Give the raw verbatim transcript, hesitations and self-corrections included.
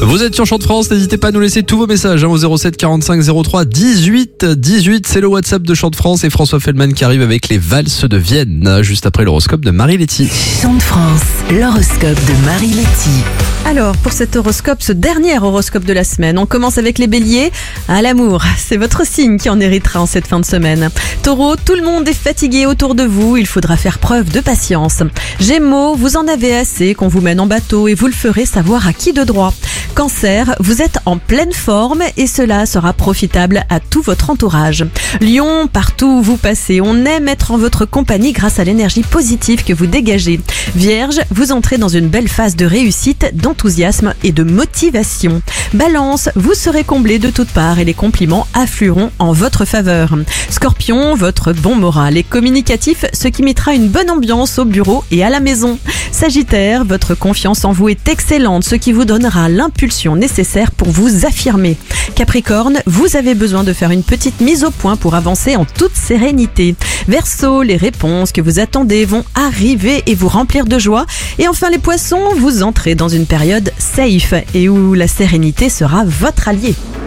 Vous êtes sur Chant de France, n'hésitez pas à nous laisser tous vos messages hein, au zéro sept quarante-cinq zéro trois dix-huit dix-huit. C'est le WhatsApp de Chant de France et François Feldman qui arrive avec les valses de Vienne, juste après l'horoscope de Marie Letty. Chant de France, l'horoscope de Marie Letty. Alors, pour cet horoscope, ce dernier horoscope de la semaine, on commence avec les béliers. À l'amour, c'est votre signe qui en héritera en cette fin de semaine. Taureau, tout le monde est fatigué autour de vous, il faudra faire preuve de patience. Gémeaux, vous en avez assez qu'on vous mène en bateau et vous le ferez savoir à qui de droit. Cancer, vous êtes en pleine forme et cela sera profitable à tout votre entourage. Lion, partout où vous passez, on aime être en votre compagnie grâce à l'énergie positive que vous dégagez. Vierge, vous entrez dans une belle phase de réussite, d'enthousiasme et de motivation. Balance, vous serez comblé de toutes parts et les compliments afflueront en votre faveur. Scorpion, votre bon moral est communicatif, ce qui mettra une bonne ambiance au bureau et à la maison. Sagittaire, votre confiance en vous est excellente, ce qui vous donnera l'impulsion nécessaire pour vous affirmer. Capricorne, vous avez besoin de faire une petite mise au point pour avancer en toute sérénité. Verseau, les réponses que vous attendez vont arriver et vous remplir de joie. Et enfin les poissons, vous entrez dans une période safe et où la sérénité sera votre allié.